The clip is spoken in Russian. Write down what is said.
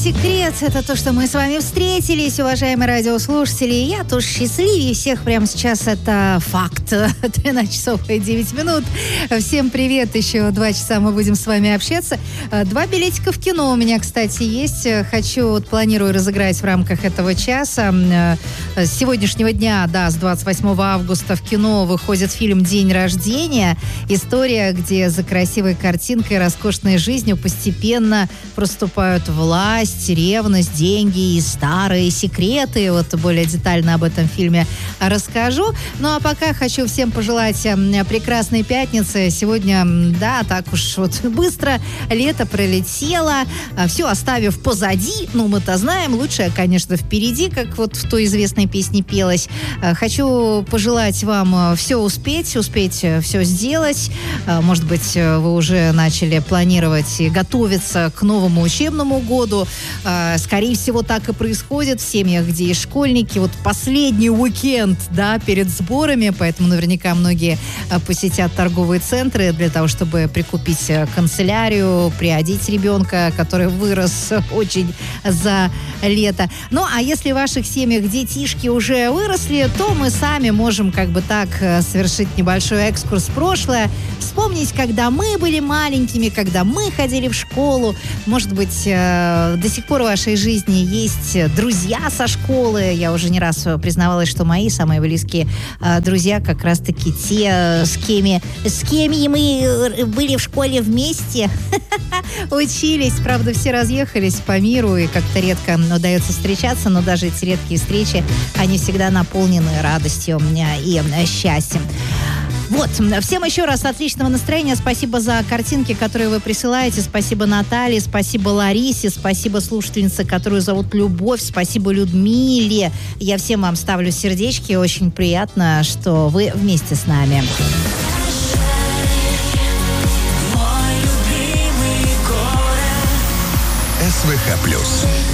секрет — это то, что мы с вами встретились, уважаемые радиослушатели. Я тоже счастливее всех прямо сейчас. Это факт. 13 часов и 9 минут. Всем привет. Еще 2 часа мы будем с вами общаться. 2 билетика в кино у меня, кстати, есть. Планирую разыграть в рамках этого часа. С сегодняшнего дня, да, с 28 августа в кино выходит фильм «День рождения». История, где за красивой картинкой и роскошной жизнью постепенно проступают власть, ревность, деньги и старые секреты. Вот более детально об этом фильме расскажу. Ну а пока хочу всем пожелать прекрасной пятницы. Сегодня, да, так уж вот быстро лето пролетело, все оставив позади. Ну, мы-то знаем, лучшее, конечно, впереди, как вот в той известной песне пелось. Хочу пожелать вам все успеть все сделать. Может быть, вы уже начали планировать и готовиться к новому учебному году. Скорее всего, так и происходит в семьях, где есть школьники. Вот последний уикенд, да, перед сборами, поэтому наверняка многие посетят торговые центры для того, чтобы прикупить канцелярию, приодеть ребенка, который вырос очень за лето. Ну, а если в ваших семьях детишки уже выросли, то мы сами можем как бы так совершить небольшой экскурс в прошлое, вспомнить, когда мы были маленькими, когда мы ходили в школу. Может быть, до сих пор в вашей жизни есть друзья со школы. Я уже не раз признавалась, что мои самые близкие друзья как раз-таки те, с кем мы были в школе вместе, учились. Правда, все разъехались по миру, и как-то редко удается встречаться, но даже эти редкие встречи, они всегда наполнены радостью и счастьем. Вот, всем еще раз отличного настроения. Спасибо за картинки, которые вы присылаете. Спасибо Наталье, спасибо Ларисе, спасибо слушательнице, которую зовут Любовь, спасибо Людмиле. Я всем вам ставлю сердечки. Очень приятно, что вы вместе с нами. СВХ+.